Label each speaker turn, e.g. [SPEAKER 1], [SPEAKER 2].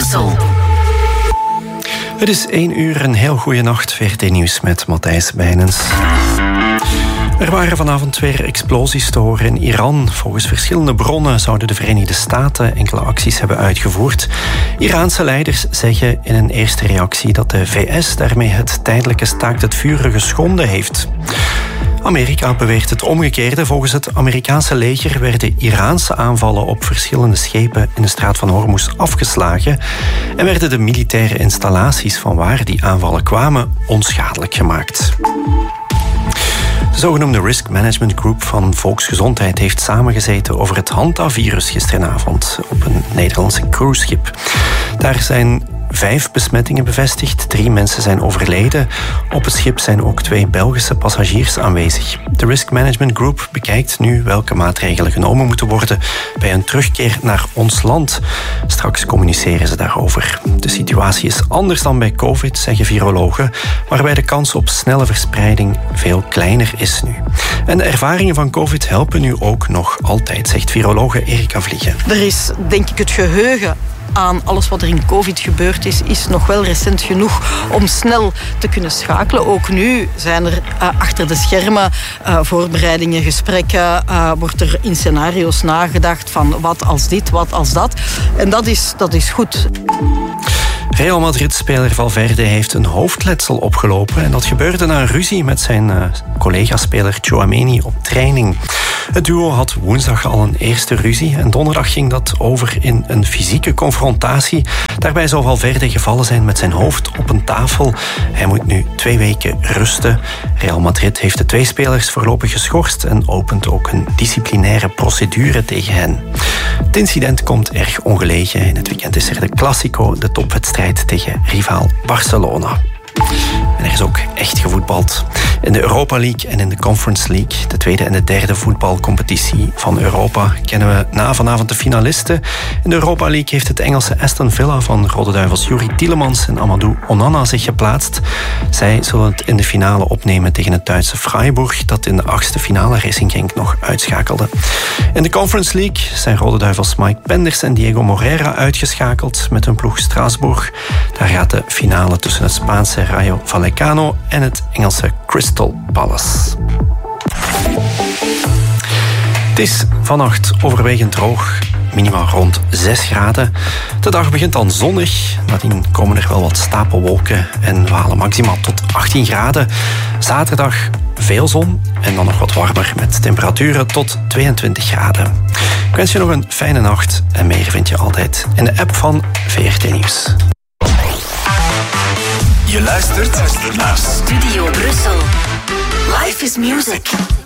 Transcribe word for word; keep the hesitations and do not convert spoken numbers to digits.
[SPEAKER 1] Brussel.
[SPEAKER 2] Het is één uur, een heel goede nacht. V R T Nieuws met Matthijs Bijnens. Er waren vanavond weer explosies te horen in Iran. Volgens verschillende bronnen zouden de Verenigde Staten enkele acties hebben uitgevoerd. Iraanse leiders zeggen in een eerste reactie dat de V S daarmee het tijdelijke staakt het vuren geschonden heeft. Amerika beweert het omgekeerde. Volgens het Amerikaanse leger werden Iraanse aanvallen op verschillende schepen in de straat van Hormuz afgeslagen en werden de militaire installaties van waar die aanvallen kwamen onschadelijk gemaakt. De zogenoemde Risk Management Group van Volksgezondheid heeft samengezeten over het Hanta-virus gisteravond op een Nederlandse cruiseschip. Daar zijn vijf besmettingen bevestigd, drie mensen zijn overleden. Op het schip zijn ook twee Belgische passagiers aanwezig. De Risk Management Group bekijkt nu welke maatregelen genomen moeten worden bij een terugkeer naar ons land. Straks communiceren ze daarover. De situatie is anders dan bij COVID, zeggen virologen, waarbij de kans op snelle verspreiding veel kleiner is nu. En de ervaringen van COVID helpen nu ook nog altijd, zegt virologe Erika Vliegen.
[SPEAKER 3] Er is, denk ik, het geheugen aan alles wat er in COVID gebeurd is, is nog wel recent genoeg om snel te kunnen schakelen. Ook nu zijn er uh, achter de schermen uh, voorbereidingen, gesprekken, uh, wordt er in scenario's nagedacht van wat als dit, wat als dat. En dat is, dat is goed.
[SPEAKER 2] Real Madrid-speler Valverde heeft een hoofdletsel opgelopen en dat gebeurde na een ruzie met zijn uh, collega-speler Tchouaméni op training. Het duo had woensdag al een eerste ruzie en donderdag ging dat over in een fysieke confrontatie. Daarbij zou Valverde gevallen zijn met zijn hoofd op een tafel. Hij moet nu twee weken rusten. Real Madrid heeft de twee spelers voorlopig geschorst en opent ook een disciplinaire procedure tegen hen. Het incident komt erg ongelegen. In het weekend is er de Clásico, de topwedstrijd tegen rivaal Barcelona. En er is ook echt gevoetbald. In de Europa League en in de Conference League, de tweede en de derde voetbalcompetitie van Europa, kennen we na vanavond de finalisten. In de Europa League heeft het Engelse Aston Villa van Rode Duivels Youri Tielemans en Amadou Onana zich geplaatst. Zij zullen het in de finale opnemen tegen het Duitse Freiburg, dat in de achtste finale Racing Genk nog uitschakelde. In de Conference League zijn Rode Duivels Mike Penders en Diego Moreira uitgeschakeld met hun ploeg Strasbourg. Daar gaat de finale tussen het Spaanse Rayo Vallecano en het Engelse Crystal Palace. Het is vannacht overwegend droog, minimaal rond zes graden. De dag begint dan zonnig, nadien komen er wel wat stapelwolken en we halen maximaal tot achttien graden. Zaterdag veel zon en dan nog wat warmer met temperaturen tot tweeëntwintig graden. Ik wens je nog een fijne nacht en meer vind je altijd in de app van V R T Nieuws.
[SPEAKER 1] Je luistert naar Studio Brussel. Life is music.